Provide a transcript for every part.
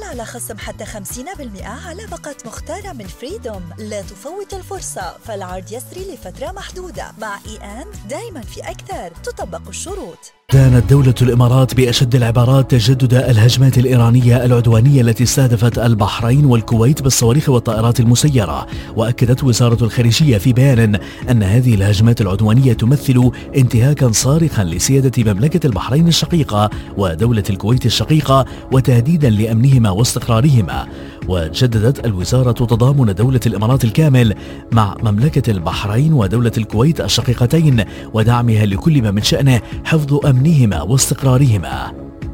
على خصم حتى 50% على باقة مختارة من فريدوم. لا تفوت الفرصة، فالعرض يسري لفترة محدودة. مع دايما في أكثر، تطبق الشروط. دانت دولة الإمارات بأشد العبارات تجدد الهجمات الإيرانية العدوانية التي استهدفت البحرين والكويت بالصواريخ والطائرات المسيرة. وأكدت وزارة الخارجية في بيان أن هذه الهجمات العدوانية تمثل انتهاكا صارخا لسيادة مملكة البحرين الشقيقة ودولة الكويت الشقيقة وتهديدا لأمنهما واستقرارهما. وجددت الوزارة تضامن دولة الإمارات الكامل مع مملكة البحرين ودولة الكويت الشقيقتين ودعمها لكل ما من شأنه حفظ أمنهما واستقرارهما.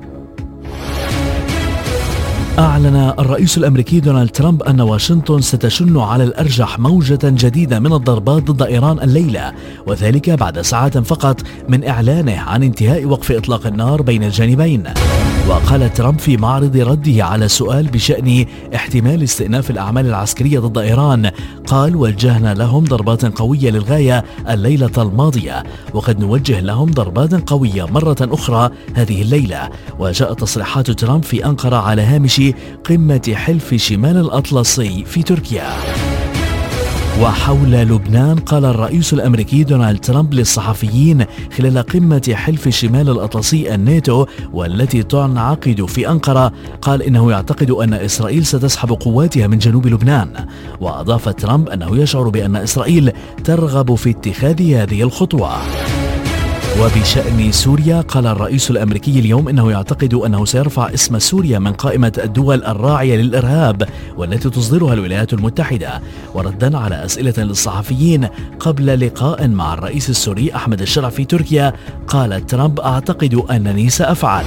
أعلن الرئيس الأمريكي دونالد ترامب أن واشنطن ستشن على الأرجح موجة جديدة من الضربات ضد إيران الليلة، وذلك بعد ساعات فقط من إعلانه عن انتهاء وقف إطلاق النار بين الجانبين. وقال ترامب في معرض رده على سؤال بشأن احتمال استئناف الأعمال العسكرية ضد إيران، قال: وجهنا لهم ضربات قوية للغاية الليلة الماضية، وقد نوجه لهم ضربات قوية مرة أخرى هذه الليلة. وجاءت تصريحات ترامب في أنقرة على هامش قمة حلف شمال الأطلسي في تركيا. وحول لبنان، قال الرئيس الأمريكي دونالد ترامب للصحفيين خلال قمة حلف شمال الأطلسي الناتو والتي تنعقد في أنقرة، قال إنه يعتقد أن إسرائيل ستسحب قواتها من جنوب لبنان. وأضاف ترامب أنه يشعر بأن إسرائيل ترغب في اتخاذ هذه الخطوة. وبشأن سوريا، قال الرئيس الأمريكي اليوم إنه يعتقد أنه سيرفع اسم سوريا من قائمة الدول الراعية للإرهاب والتي تصدرها الولايات المتحدة. وردا على أسئلة للصحفيين قبل لقاء مع الرئيس السوري أحمد الشرع في تركيا، قال ترامب: أعتقد أنني سأفعل.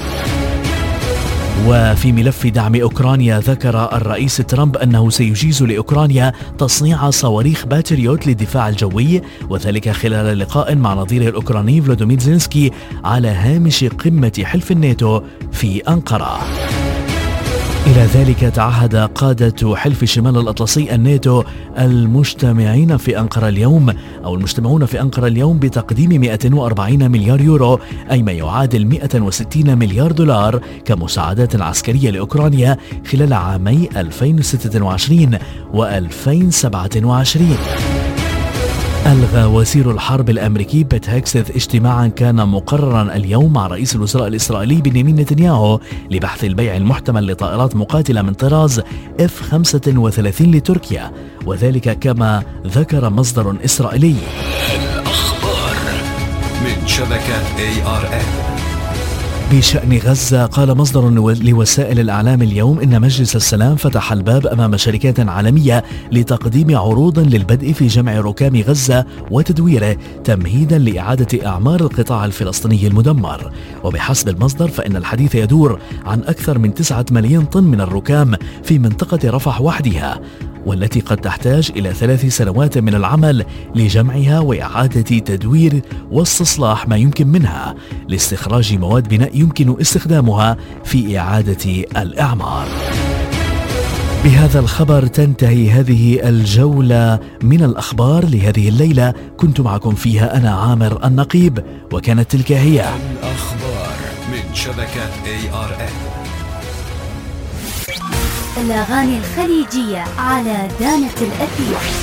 وفي ملف دعم أوكرانيا، ذكر الرئيس ترامب أنه سيجيز لأوكرانيا تصنيع صواريخ باتريوت للدفاع الجوي، وذلك خلال لقاء مع نظيره الأوكراني فلاديمير زيلينسكي على هامش قمة حلف الناتو في أنقرة. إلى ذلك تعهد قادة حلف شمال الأطلسي الناتو المجتمعون في أنقرة اليوم بتقديم 240 مليار يورو، أي ما يعادل 160 مليار دولار كمساعدات عسكرية لأوكرانيا خلال عامي 2026 و2027. ألغى وزير الحرب الأمريكي بيت هيكسث اجتماعا كان مقررا اليوم مع رئيس الوزراء الإسرائيلي بنيامين نتنياهو لبحث البيع المحتمل لطائرات مقاتلة من طراز F-35 لتركيا، وذلك كما ذكر مصدر إسرائيلي. الأخبار من شبكة ARN. بشأن غزة، قال مصدر لوسائل الإعلام اليوم إن مجلس السلام فتح الباب أمام شركات عالمية لتقديم عروض للبدء في جمع ركام غزة وتدويره تمهيدا لإعادة أعمار القطاع الفلسطيني المدمر. وبحسب المصدر فإن الحديث يدور عن أكثر من 9 ملايين طن من الركام في منطقة رفح وحدها، والتي قد تحتاج إلى 3 سنوات من العمل لجمعها وإعادة تدوير واستصلاح ما يمكن منها لاستخراج مواد بناء يمكن استخدامها في إعادة الإعمار. بهذا الخبر تنتهي هذه الجولة من الأخبار لهذه الليلة. كنت معكم فيها أنا عامر النقيب، وكانت تلك هي الأخبار من شبكة ARN. الأغاني الخليجية على دانة الأثير.